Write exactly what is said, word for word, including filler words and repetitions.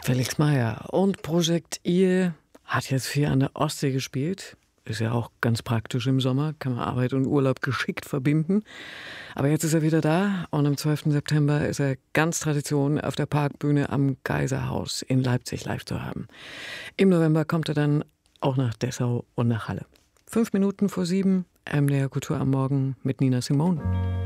Felix Meyer und Projekt Ihr hat jetzt viel an der Ostsee gespielt. Ist ja auch ganz praktisch im Sommer, kann man Arbeit und Urlaub geschickt verbinden. Aber jetzt ist er wieder da und am zwölften September ist er ganz Tradition auf der Parkbühne am Geiserhaus in Leipzig live zu haben. Im November kommt er dann auch nach Dessau und nach Halle. Fünf Minuten vor sieben, M D R Kultur am Morgen mit Nina Simone.